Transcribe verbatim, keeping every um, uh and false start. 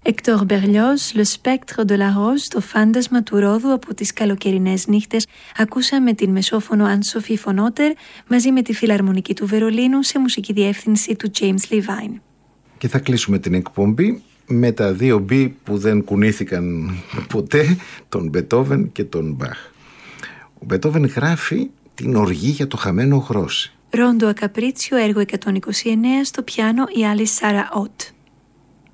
Hector Berlioz, Le Spectre de la Rose, το φάντασμα του ρόδου από τις καλοκαιρινές νύχτες, ακούσαμε την μεσόφωνο Anne-Sophie von Otter μαζί με τη Φιλαρμονική του Βερολίνου σε μουσική διεύθυνση του James Levine. Και θα κλείσουμε την εκπομπή με τα δύο μπι που δεν κουνήθηκαν ποτέ, τον Μπετόβεν και τον Μπαχ. Ο Μπετόβεν γράφει την οργή για το χαμένο γρόσι. Ρόντο Ακαπρίτσιο, έργο εκατόν είκοσι εννέα, στο πιάνο η άλλη Σάρα Ότ.